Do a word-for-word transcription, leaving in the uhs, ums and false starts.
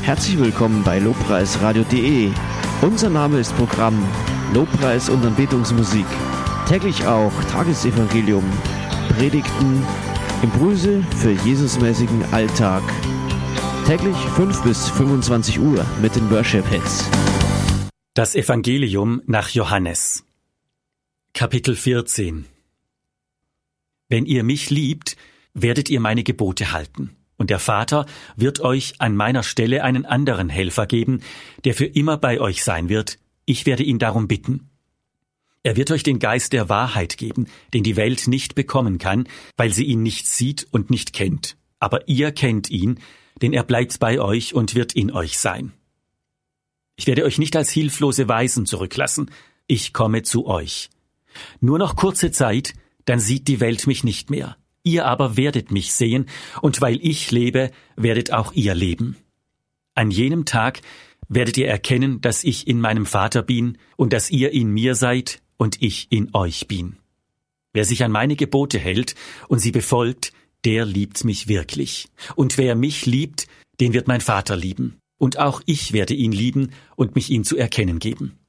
Herzlich willkommen bei lobpreisradio punkt de. Unser Name ist Programm Lobpreis und Anbetungsmusik. Täglich auch Tagesevangelium, Predigten, Impulse für Jesusmäßigen Alltag. Täglich fünf bis fünfundzwanzig Uhr mit den Worship-Hits. Das Evangelium nach Johannes. Kapitel vierzehn. Wenn ihr mich liebt, werdet ihr meine Gebote halten. Und der Vater wird euch an meiner Stelle einen anderen Helfer geben, der für immer bei euch sein wird. Ich werde ihn darum bitten. Er wird euch den Geist der Wahrheit geben, den die Welt nicht bekommen kann, weil sie ihn nicht sieht und nicht kennt. Aber ihr kennt ihn, denn er bleibt bei euch und wird in euch sein. Ich werde euch nicht als hilflose Waisen zurücklassen. Ich komme zu euch. Nur noch kurze Zeit, dann sieht die Welt mich nicht mehr. Ihr aber werdet mich sehen, und weil ich lebe, werdet auch ihr leben. An jenem Tag werdet ihr erkennen, dass ich in meinem Vater bin und dass ihr in mir seid und ich in euch bin. Wer sich an meine Gebote hält und sie befolgt, der liebt mich wirklich. Und wer mich liebt, den wird mein Vater lieben. Und auch ich werde ihn lieben und mich ihm zu erkennen geben.